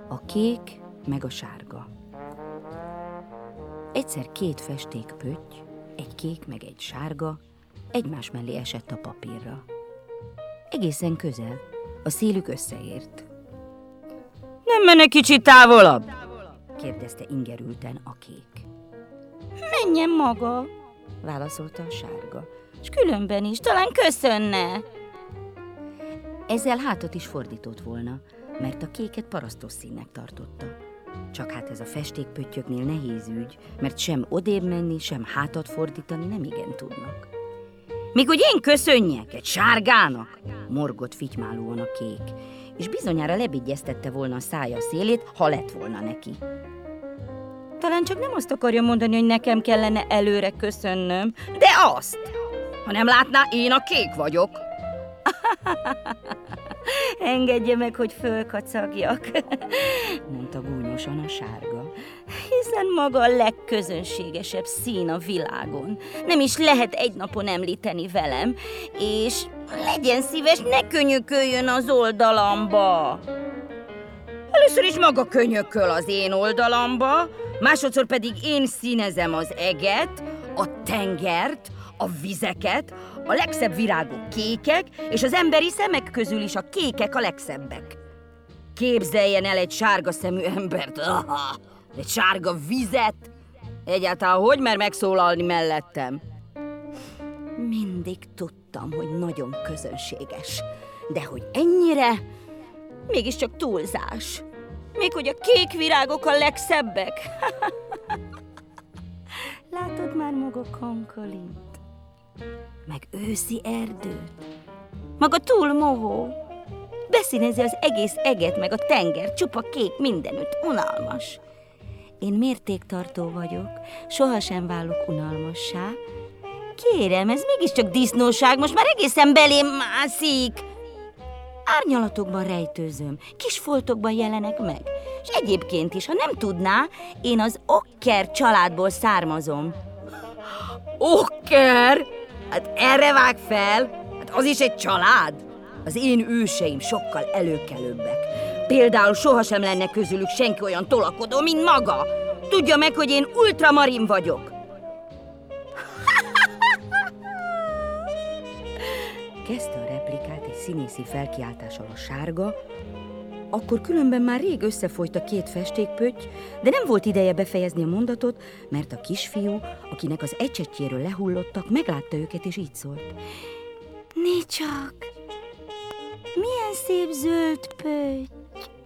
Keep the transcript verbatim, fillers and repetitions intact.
A kék meg a sárga. Egyszer két festékpötty, egy kék meg egy sárga, egymás mellé esett a papírra. Egészen közel, a szélük összeért. Nem menne kicsit távolabb? Kérdezte ingerülten a kék. Menjen maga, válaszolta a sárga. S különben is, talán köszönne. Ezzel hátat is fordított volna, mert a kéket parasztos színnek tartotta. Csak hát ez a festékpöttyöknél nehéz ügy, mert sem odébb menni, sem hátat fordítani nem igen tudnak. Még hogy én köszönjek egy sárgának, morgott fitymálóan a kék, és bizonyára lebigyeztette volna a szája szélét, ha lett volna neki. Talán csak nem azt akarja mondani, hogy nekem kellene előre köszönnöm, de azt, ha nem látná, én a kék vagyok. Engedje meg, hogy fölkacagjak, mondta gúnyosan a sárga, hiszen maga a legközönségesebb szín a világon. Nem is lehet egy napon említeni velem, és legyen szíves, ne könyököljön az oldalamba. Először is maga könyököl az én oldalamba, másodszor pedig én színezem az eget, a tengert, a vizeket, a legszebb virágok kékek, és az emberi szemek közül is a kékek a legszebbek. Képzeljen el egy sárga szemű embert, aha, egy sárga vizet. Egyáltalán hogy mer megszólalni mellettem? Mindig tudtam, hogy nagyon közönséges, de hogy ennyire, mégiscsak túlzás. Még hogy a kék virágok a legszebbek. Látod már maga Konkolint? Meg őszi erdőt? Maga túl mohó. Beszínezi az egész eget, meg a tenger, csupa kék mindenütt, unalmas. Én mértéktartó vagyok, sohasem válok unalmassá. Kérem, ez mégiscsak disznóság, most már egészen belém mászik. Árnyalatokban rejtőzöm, kis foltokban jelenek meg. És egyébként is, ha nem tudná, én az Okker családból származom. Okker? Hát erre vág fel? Hát az is egy család? Az én őseim sokkal előkelőbbek. Például sohasem lenne közülük senki olyan tolakodó, mint maga. Tudja meg, hogy én ultramarin vagyok. Kezdte a replikát egy színészi felkiáltással a sárga, akkor különben már rég összefolyt a két festékpötty, de nem volt ideje befejezni a mondatot, mert a kisfiú, akinek az ecsetjéről lehullottak, meglátta őket, és így szólt. Né csak, milyen szép zöld pötty!